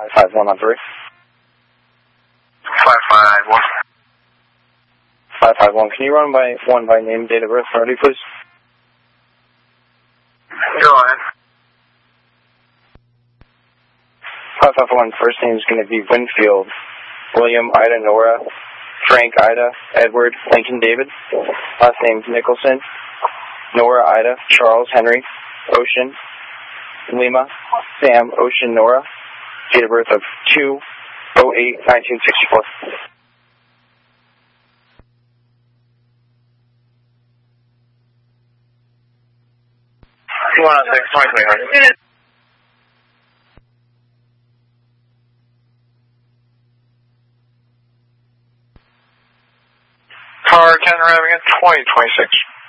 551 on 3. 551. 551. Can you run by one by name, date of birth, priority, please? Go ahead. 551. First name is going to be Winfield. William, Ida, Nora, Frank, Ida, Edward, Lincoln, David. Last name Nicholson. Nora, Ida, Charles, Henry, Ocean, Lima, Sam, Ocean, Nora. Date of birth of 2/08/1964. 2106, 2300. Car 10 arriving at 2026.